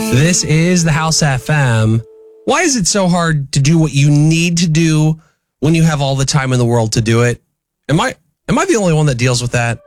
This is the House FM. Why is it so hard to do what you need to do when you have all the time in the world to do it? Am I the only one that deals with that?